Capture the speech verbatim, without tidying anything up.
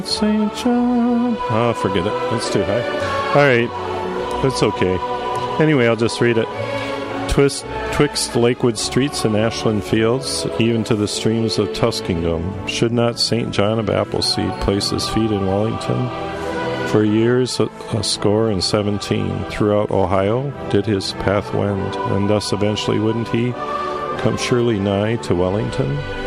Saint John. Oh, forget it. It's too high. All right. It's okay. Anyway, I'll just read it. Twist, twixt Lakewood streets and Ashland fields, even to the streams of Tuskingum, should not Saint John of Appleseed place his feet in Wellington? For years, a, a score and seventeen, throughout Ohio, did his path wend, and thus eventually wouldn't he come surely nigh to Wellington?